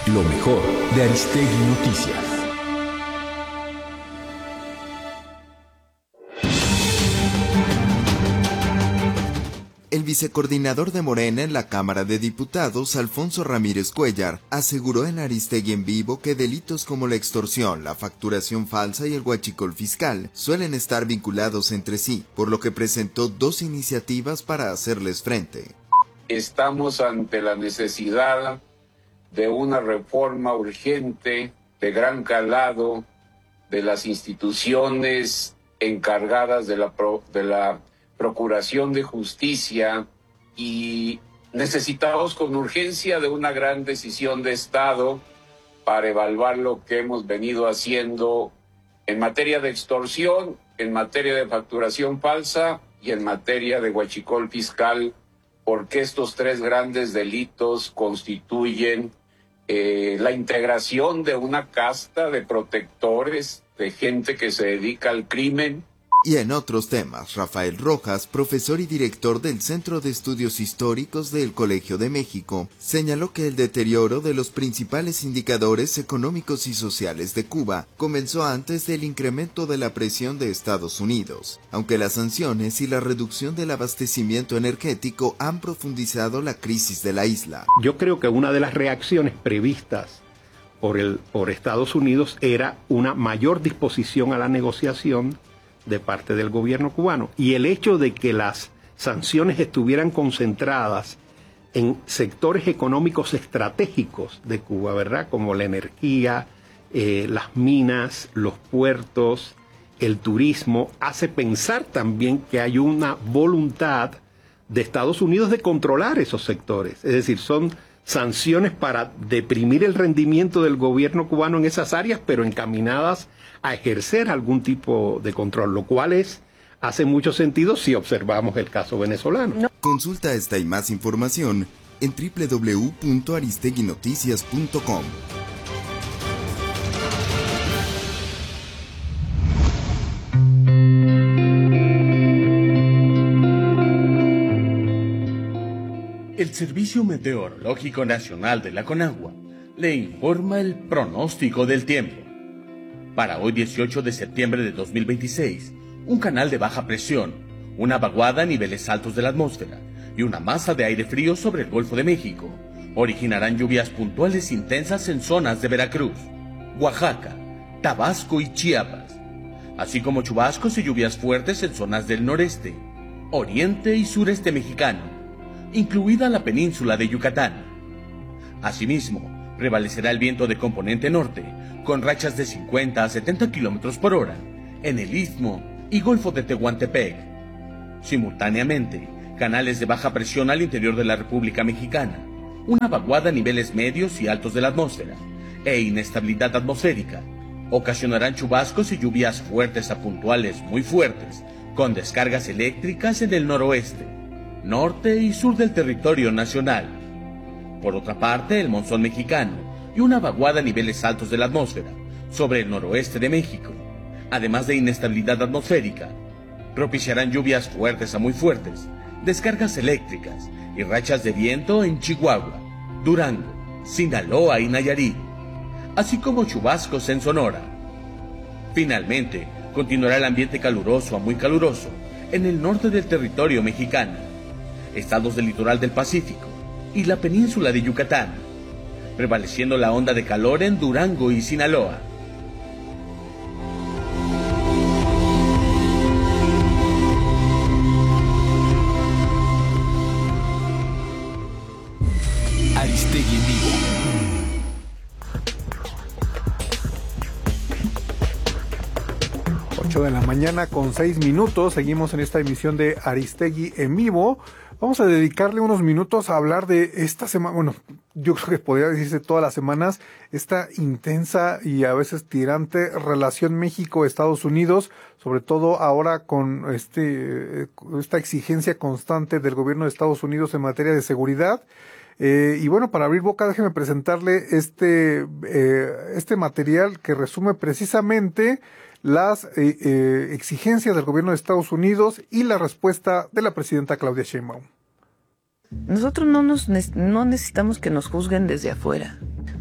Lo mejor de Aristegui Noticias. El vicecoordinador de Morena en la Cámara de Diputados, Alfonso Ramírez Cuellar, aseguró en Aristegui en Vivo que delitos como la extorsión, la facturación falsa y el huachicol fiscal suelen estar vinculados entre sí, por lo que presentó 2 iniciativas para hacerles frente. Estamos ante la necesidad de una reforma urgente, de gran calado, de las instituciones encargadas de la Procuración de Justicia, y necesitamos con urgencia de una gran decisión de Estado para evaluar lo que hemos venido haciendo en materia de extorsión, en materia de facturación falsa y en materia de huachicol fiscal, porque estos 3 grandes delitos constituyen la integración de una casta de protectores, de gente que se dedica al crimen. Y en otros temas, Rafael Rojas, profesor y director del Centro de Estudios Históricos del Colegio de México, señaló que el deterioro de los principales indicadores económicos y sociales de Cuba comenzó antes del incremento de la presión de Estados Unidos, aunque las sanciones y la reducción del abastecimiento energético han profundizado la crisis de la isla. Yo creo que una de las reacciones previstas por Estados Unidos era una mayor disposición a la negociación de parte del gobierno cubano, y el hecho de que las sanciones estuvieran concentradas en sectores económicos estratégicos de Cuba, ¿verdad? Como la energía, las minas, los puertos, el turismo, hace pensar también que hay una voluntad de Estados Unidos de controlar esos sectores. Es decir, son sanciones para deprimir el rendimiento del gobierno cubano en esas áreas, pero encaminadas a ejercer algún tipo de control, lo cual hace mucho sentido si observamos el caso venezolano. No. Consulta esta y más información en www.aristeguinoticias.com. El Servicio Meteorológico Nacional de la Conagua le informa el pronóstico del tiempo. Para hoy 18 de septiembre de 2026, un canal de baja presión, una vaguada a niveles altos de la atmósfera y una masa de aire frío sobre el Golfo de México originarán lluvias puntuales intensas en zonas de Veracruz, Oaxaca, Tabasco y Chiapas, así como chubascos y lluvias fuertes en zonas del noreste, oriente y sureste mexicano, incluida la península de Yucatán. Asimismo, prevalecerá el viento de componente norte, con rachas de 50 a 70 kilómetros por hora en el Istmo y Golfo de Tehuantepec. Simultáneamente, canales de baja presión al interior de la República Mexicana, una vaguada a niveles medios y altos de la atmósfera e inestabilidad atmosférica ocasionarán chubascos y lluvias fuertes a puntuales muy fuertes, con descargas eléctricas en el noroeste, norte y sur del territorio nacional. Por otra parte, el monzón mexicano y una vaguada a niveles altos de la atmósfera sobre el noroeste de México, además de inestabilidad atmosférica, propiciarán lluvias fuertes a muy fuertes, descargas eléctricas y rachas de viento en Chihuahua, Durango, Sinaloa y Nayarit, así como chubascos en Sonora. Finalmente, continuará el ambiente caluroso a muy caluroso en el norte del territorio mexicano, estados del litoral del Pacífico y la península de Yucatán, prevaleciendo la onda de calor en Durango y Sinaloa. Aristegui en vivo. De la mañana con 6 minutos, seguimos en esta emisión de Aristegui en vivo. Vamos a dedicarle unos minutos a hablar de esta semana, bueno, yo creo que podría decirse todas las semanas, esta intensa y a veces tirante relación México-Estados Unidos, sobre todo ahora con esta exigencia constante del gobierno de Estados Unidos en materia de seguridad. Y bueno, para abrir boca, déjeme presentarle este material que resume precisamente las exigencias del gobierno de Estados Unidos y la respuesta de la presidenta Claudia Sheinbaum. Nosotros no necesitamos que nos juzguen desde afuera.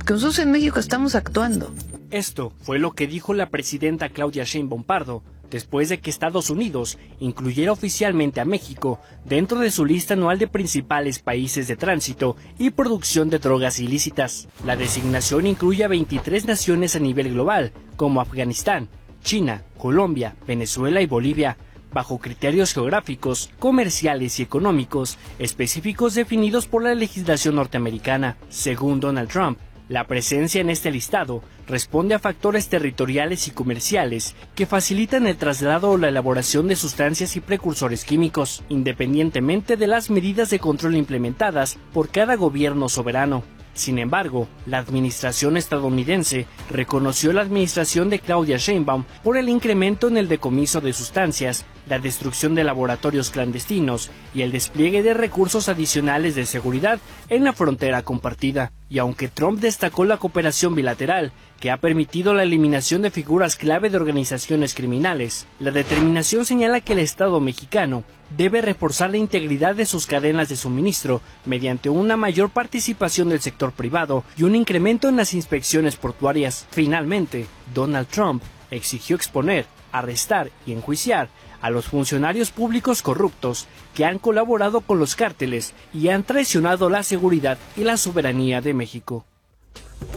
que nosotros en México estamos actuando. Esto fue lo que dijo la presidenta Claudia Sheinbaum Pardo después de que Estados Unidos incluyera oficialmente a México dentro de su lista anual de principales países de tránsito y producción de drogas ilícitas. La designación incluye a 23 naciones a nivel global, como Afganistán, China, Colombia, Venezuela y Bolivia, bajo criterios geográficos, comerciales y económicos específicos definidos por la legislación norteamericana. Según Donald Trump, la presencia en este listado responde a factores territoriales y comerciales que facilitan el traslado o la elaboración de sustancias y precursores químicos, independientemente de las medidas de control implementadas por cada gobierno soberano. Sin embargo, la administración estadounidense reconoció la administración de Claudia Sheinbaum por el incremento en el decomiso de sustancias, la destrucción de laboratorios clandestinos y el despliegue de recursos adicionales de seguridad en la frontera compartida. Y aunque Trump destacó la cooperación bilateral, que ha permitido la eliminación de figuras clave de organizaciones criminales, la determinación señala que el Estado mexicano debe reforzar la integridad de sus cadenas de suministro mediante una mayor participación del sector privado y un incremento en las inspecciones portuarias. Finalmente, Donald Trump exigió exponer, arrestar y enjuiciar a los funcionarios públicos corruptos que han colaborado con los cárteles y han traicionado la seguridad y la soberanía de México.